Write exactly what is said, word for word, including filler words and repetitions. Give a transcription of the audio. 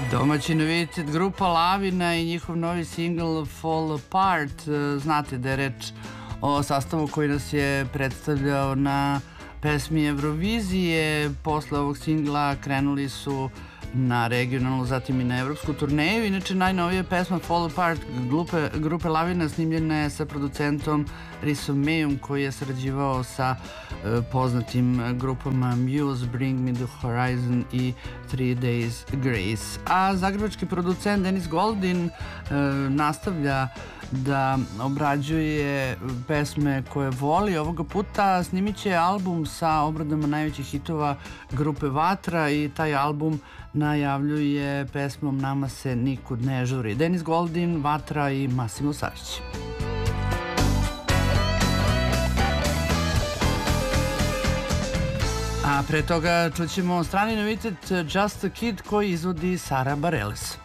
Domaći novitet grupa Lavina i njihov novi singl Fall Apart. Znate da je reč o sastavu koji nas je predstavljao na pesmi Eurovizije. Posle ovog singla krenuli su na regionalnu, zatim i na evropsku turneju. Inače, najnovija pesma Fall Apart grupe, grupe Lavina snimljena je sa producentom Risom Mayom, koji je sarađivao sa e, poznatim grupama Muse, Bring Me The Horizon i Three Days Grace. A zagrebački producent Denis Goldin e, nastavlja da obrađuje pesme koje voli. Ovoga puta snimit će album sa obradama najvećih hitova grupe Vatra i taj album najavljuje pesmom Nama se nikud ne žuri. Denis Goldin, Vatra i Massimo Savić. A pre toga čućemo strani novitet Just a Kid koji izvodi Sara Bareilles.